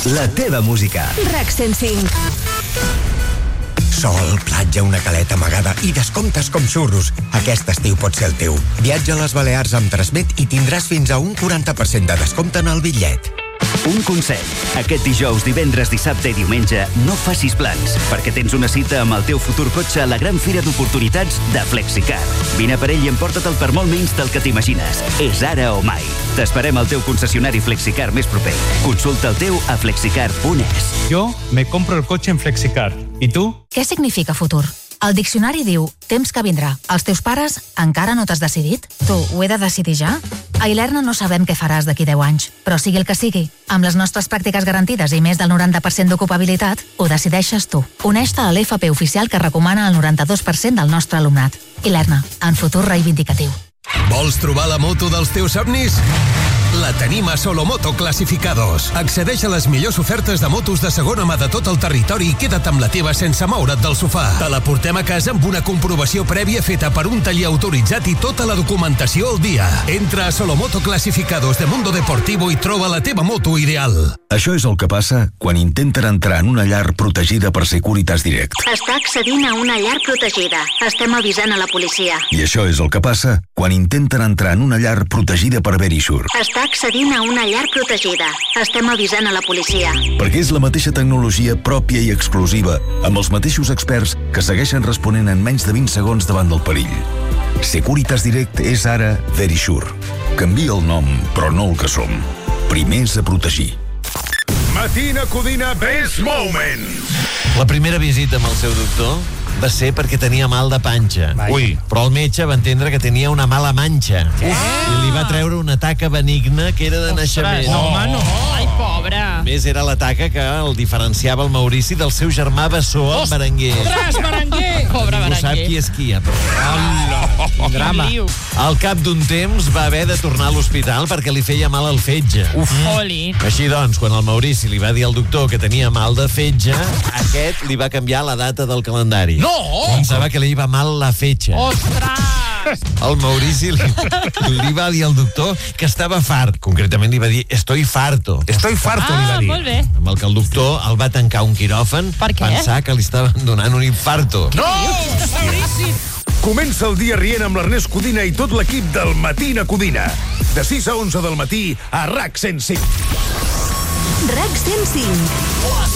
La teva música. RAC 105. Sol, platja, una caleta amagada i descomptes com xurros. Aquest estiu pot ser el teu. Viatja a les Balears amb Transmet i tindràs fins a un 40% de descompte en el bitllet. Un consell. Aquest dijous, divendres, dissabte i diumenge no facis plans, perquè tens una cita amb el teu futur cotxe a la gran fira d'oportunitats de Flexicar. Vine per ell i emporta't-el per molt menys del que t'imagines. És ara o mai. T'esperem al teu concessionari Flexicar més proper. Consulta el teu a flexicar.es. Yo me compro el coche en Flexicar. ¿Y tú? Què significa futur? El diccionari diu temps que vindrà. Els teus pares encara no t'has decidit? Tu, ho he de decidir ja? A Ilerna no sabem què faràs d'aquí 10 anys, però sigui el que sigui, amb les nostres pràctiques garantides i més del 90% d'ocupabilitat, ho decideixes tu. Uneix-te a l'FP oficial que recomana el 92% del nostre alumnat. Ilerna, en futur reivindicatiu. Vols trobar la moto dels teus somnis? La tenim a Solomoto Clasificados. Accedeix a les millors ofertes de motos de segona mà de tot el territori i queda't amb la teva sense moure't del sofà. Te la portem a casa amb una comprovació prèvia feta per un taller autoritzat i tota la documentació al dia. Entra a Solomoto Clasificados de Mundo Deportivo i troba la teva moto ideal. Això és el que passa quan intenten entrar en una llar protegida per Securitas Direct. Està accedint a una llar protegida. Estem avisant a la policia. I això és el que passa quan intenten entrar en una llar protegida per Verisure. Està accedint a una llar protegida. Estem avisant a la policia. Perquè és la mateixa tecnologia pròpia i exclusiva, amb els mateixos experts que segueixen responent en menys de 20 segons davant del perill. Securitas Direct és ara Verisure. Canvia el nom, però no el que som. Primers a protegir. Matina Codina Best Moment. La primera visita amb el seu doctor va ser perquè tenia mal de panxa. Ui. Però el metge va entendre que tenia una mala manxa. I li va treure una taca benigna que era de naixement. No, home, no. Ai, pobre. Més era la taca que el diferenciava el Maurici del seu germà Bessó, el Berenguer. Ostres, Berenguer! Pobre Ningú Berenguer. sap qui és qui, però... Un drama. Al cap d'un temps va haver de tornar a l'hospital perquè li feia mal el fetge. Oli. Així doncs, quan el Maurici li va dir al doctor que tenia mal de fetge, aquest li va canviar la data del calendari. No! Pensava que li iba mal la fetge. Ostres! El Maurici li va dir al doctor que estava fart. Concretament li va dir, estoy farto. Estoy farto, li va dir. Molt bé. Amb el que el doctor el va tancar un quiròfan. Per què? Pensar que li estaven donant un infarto. No! Comença el dia rient amb l'Ernest Codina i tot l'equip del Matina Codina. De 6 a 11 del matí a RAC 105. RAC 105.